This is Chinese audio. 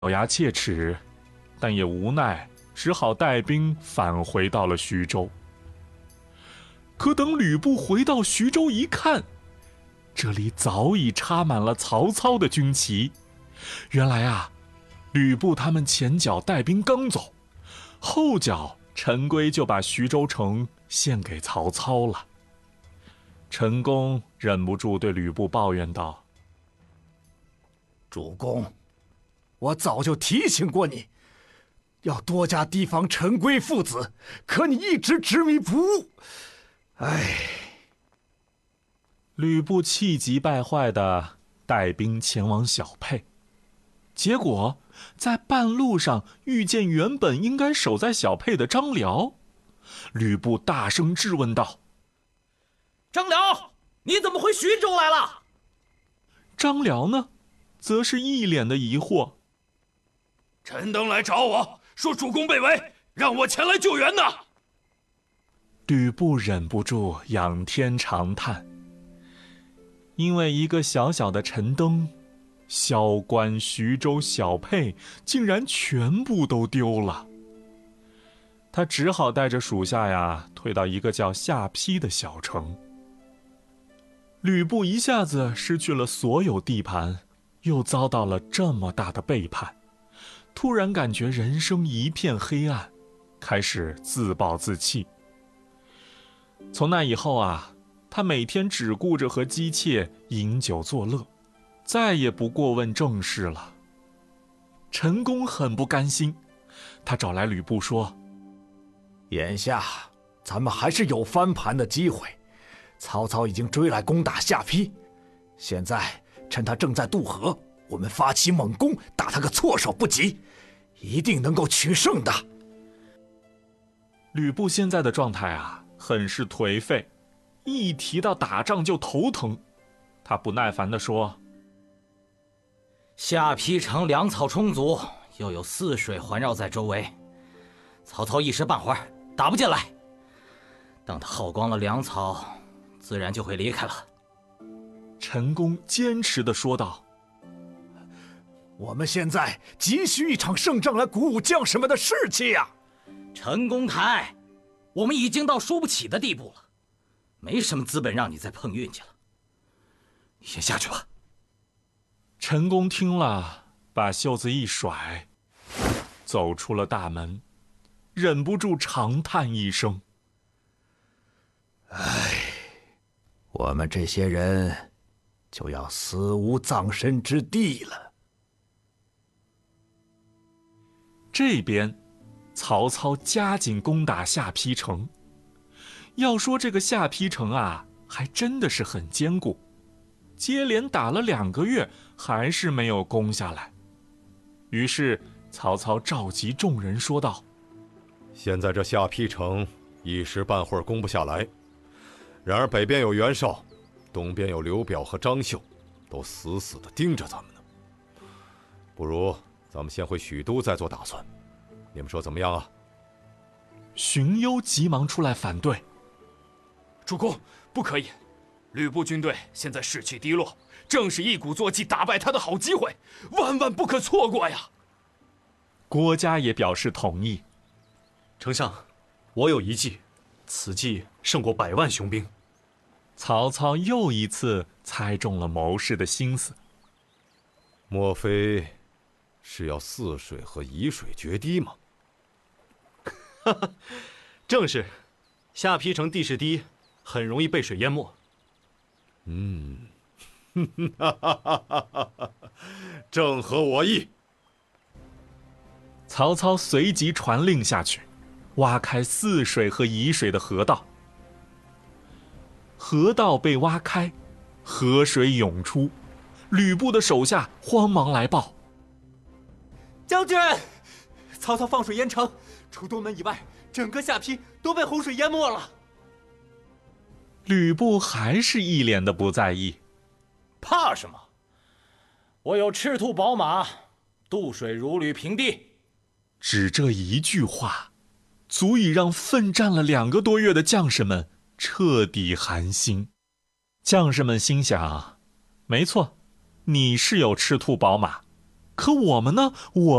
咬牙切齿，但也无奈，只好带兵返回到了徐州。可等吕布回到徐州一看，这里早已插满了曹操的军旗。原来啊，吕布他们前脚带兵刚走，后脚陈规就把徐州城献给曹操了。陈宫忍不住对吕布抱怨道： 主公，我早就提醒过你，要多加提防陈规父子，可你一直执迷不悟。唉。 吕布气急败坏地带兵前往小沛，结果在半路上遇见原本应该守在小沛的张辽。吕布大声质问道： 张辽，你怎么回徐州来了？ 张辽呢，则是一脸的疑惑： 陈登来找我说主公被围，让我前来救援呢。 吕布忍不住仰天长叹，因为一个小小的陈登，萧关、徐州、小沛竟然全部都丢了。他只好带着属下呀，退到一个叫下邳的小城。吕布一下子失去了所有地盘，又遭到了这么大的背叛，突然感觉人生一片黑暗，开始自暴自弃。从那以后啊，他每天只顾着和姬妾饮酒作乐，再也不过问政事了。陈宫很不甘心，他找来吕布说： 眼下咱们还是有翻盘的机会，曹操已经追来攻打下邳，现在趁他正在渡河，我们发起猛攻，打他个措手不及，一定能够取胜的。 吕布现在的状态啊，很是颓废，一提到打仗就头疼。他不耐烦地说： 下邳城粮草充足，又有泗水环绕在周围，曹操一时半会儿打不进来，等他耗光了粮草，自然就会离开了。 陈宫坚持地说道： 我们现在急需一场胜仗来鼓舞将士们的士气呀！ 陈公台，我们已经到输不起的地步了，没什么资本让你再碰运气了。你先下去吧。 陈宫听了，把袖子一甩，走出了大门，忍不住长叹一声： 唉，我们这些人就要死无葬身之地了。 这边曹操加紧攻打下邳城。要说这个下邳城啊，还真的是很坚固，接连打了2个月，还是没有攻下来。于是曹操召集众人说道： 现在这下邳城一时半会儿攻不下来，然而北边有袁绍，东边有刘表和张绣，都死死地盯着咱们呢。不如咱们先回许都再做打算，你们说怎么样啊？ 荀攸急忙出来反对： 主公，不可以！吕布军队现在士气低落，正是一鼓作气打败他的好机会，万万不可错过呀！ 郭嘉也表示同意： 丞相，我有一计，此计胜过100万雄兵。 曹操又一次猜中了谋士的心思。 莫非是要泗水和沂水决堤吗？ 正是，下邳城地势低，很容易被水淹没。 正合我意。 曹操随即传令下去，挖开泗水和沂水的河道。河道被挖开，河水涌出，吕布的手下慌忙来报： 将军，曹操放水淹城，除东门以外，整个下邳都被洪水淹没了。 吕布还是一脸的不在意： 怕什么？我有赤兔宝马，渡水如履平地。 只这一句话，足以让奋战了2个多月的将士们彻底寒心。将士们心想：没错，你是有赤兔宝马， 可我们呢？我